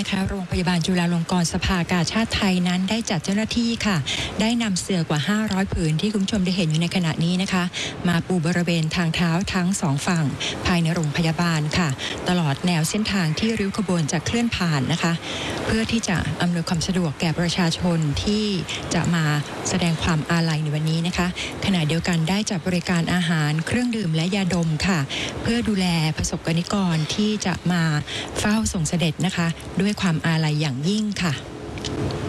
นะคะโรงพยาบาลจุฬาลงกรณ์สภากาชาดไทยนั้นได้จัดเจ้าหน้าที่ค่ะได้นำเสื่อกว่า500ผืนที่คุณผู้ชมได้เห็นอยู่ในขณะนี้นะคะมาปูบริเวณทางเท้าทั้ง2ฝั่งภายในโรงพยาบาลค่ะตลอดแนวเส้นทางที่ริ้วขบวนจะเคลื่อนผ่านนะคะเพื่อที่จะอำนวยความสะดวกแก่ประชาชนที่จะมาแสดงความอาลัยในวันนี้นะคะขณะเดียวกันได้จัดบริการอาหารเครื่องดื่มและยาดมค่ะเพื่อดูแลประสบกนิกรที่จะมาเฝ้าส่งเสด็จนะคะด้วยความอาลัยอย่างยิ่งค่ะ